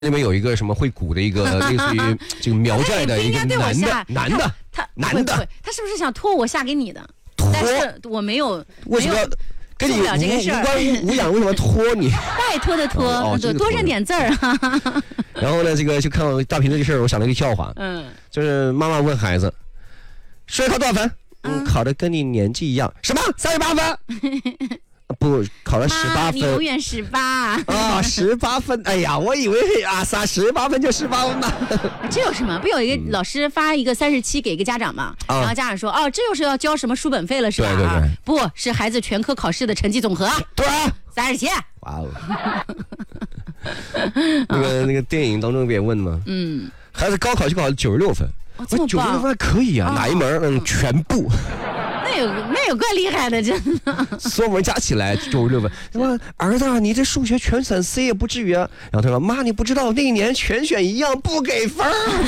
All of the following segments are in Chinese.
那边有一个什么会鼓的一个类似于这个苗寨的一个男的， 他是不是想托我下给你的？但是我没有， 为什么要跟你无关无养？为什么托你？ 拜托的托，多认点字儿。 然后呢，这个就看到大瓶子这事儿，我想了一个笑话，就是妈妈问孩子，数学考多少分？考的跟你年纪一样。什么？38分？不，考了18分。 你永远18 啊，18分。哎呀，我以为18分就18分嘛。 这有什么？不有一个老师发一个37给一个家长嘛？然后家长说，这又是要交什么书本费了是吧？ 对， 不是孩子全科考试的成绩总和。 对 ，37。 哇哦。那个电影当中不也问吗？孩子高考就考了96分。96分还可以啊，哪一门？全部。 那有怪厉害的，真的。 所有门加起来96分。他说：“儿子，你这数学全省 C 也不至于啊。”然后他说：“妈，你不知道那一年全选一样不给分。”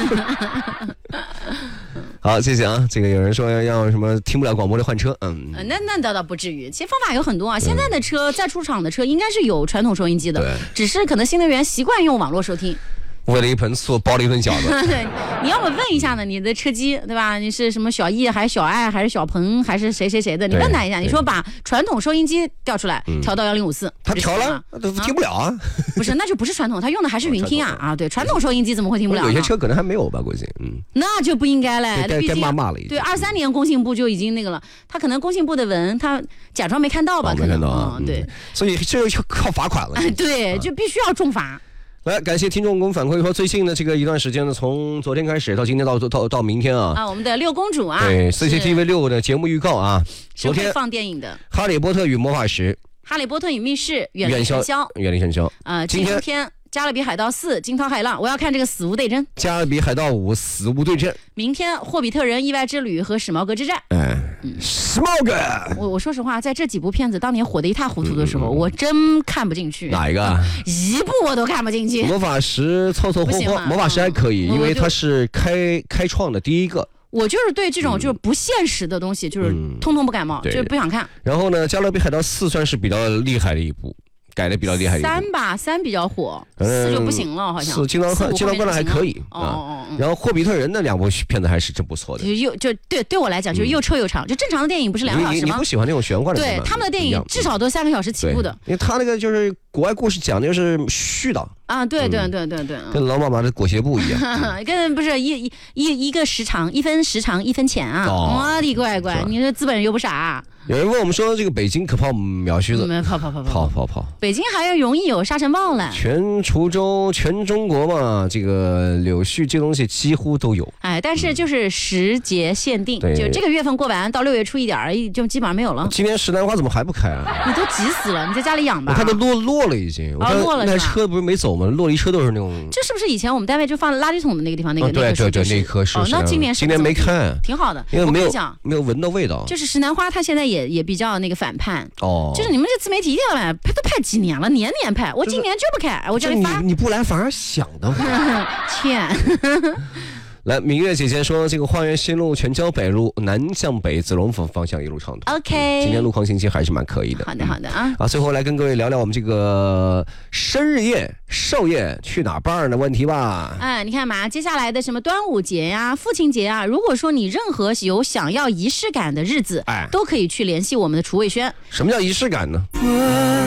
好，谢谢啊。这个有人说要什么听不了广播的换车， 那倒不至于。其实方法有很多啊。现在的车再出厂的车应该是有传统收音机的，只是可能新能源习惯用网络收听。 为了一盆醋包了一顿饺子。 对，你要不问一下呢？你的车机对吧？你是什么小易还是小爱还是小鹏还是谁的？你问他一下，你说把传统收音机调出来，调到1054， 他调了，听不了啊。 不是，那就不是传统，他用的还是云听啊。对，传统收音机怎么会听不了？ 有些车可能还没有吧，估计。 那就不应该嘞， 该骂了已经。 对，23年工信部就已经那个了，他可能工信部的文他假装没看到吧？ 没看到啊。 对， 所以这就靠罚款了。 对，就必须要重罚。 来，感谢听众给我们反馈说，最近的这个一段时间呢，从昨天开始到今天到明天啊， 我们的六公主啊， 对 CCTV 6的节目预告啊，昨天放电影的 《哈利波特与魔法石》，《 哈利波特与密室》，远离尘嚣，今天加勒比海盗4，惊涛骇浪，我要看这个死无对阵。 加勒比海盗5，死无对阵。 明天霍比特人意外之旅和史矛革之战。 史矛革。 我说实话，在这几部片子当年火得一塌糊涂的时候，我真看不进去。 哪一个？ 一部我都看不进去。 魔法石凑合，魔法石还可以，因为它是开创的第一个。 我就是对这种就是不现实的东西，就是通通不感冒，就是不想看。 然后呢，加勒比海盗4算是比较厉害的一部。改的比较厉害一点 ，3比较火，4就不行了，好像。 金刚冠了还可以然后霍比特人的2部片子还是真不错的。 对我来讲就是又臭又长，就正常的电影不是2小时吗？ 你不喜欢那种玄幻的？ 对，他们的电影至少都3个小时起步的。 因为他那个就是国外故事讲的就是絮叨啊，对， 跟老妈妈的裹鞋布一样， 跟不是一个时长1分时长1分钱啊！我的乖，你说资本人又不傻。 有人问我们说这个北京可跑秒须子？跑。北京还容易有沙尘暴了。 全滁州、全中国嘛，这个柳絮这东西几乎都有。 但是就是时节限定，就这个月份过完，到6月初一点就基本上没有了。 今年石南花怎么还不开啊？ 你都急死了，你在家里养吧。 我看都落了已经。 落了。 那车不是没走吗？落了一车都是那种。 这是不是以前我们单位就放垃圾桶的那个地方那个？ 对，那棵是。 那今年没看， 挺好的。 因为没有闻到味道。 就是石南花，它现在也比较那个反叛就是你们这自媒体一定要来，都拍几年了，年拍，我今年就不开，我这里发。 你不来反而想的话。 欠。 来，明月姐姐说，这个花园新路全交北路南向北子龙方向一路畅通。 OK， 今天路况信息还是蛮可以的。 好的啊。 最后来跟各位聊聊我们这个生日夜、寿夜去哪办的问题吧。 你看嘛，接下来的什么端午节呀、父亲节啊，如果说你任何有想要仪式感的日子，都可以去联系我们的厨卫轩。 什么叫仪式感呢？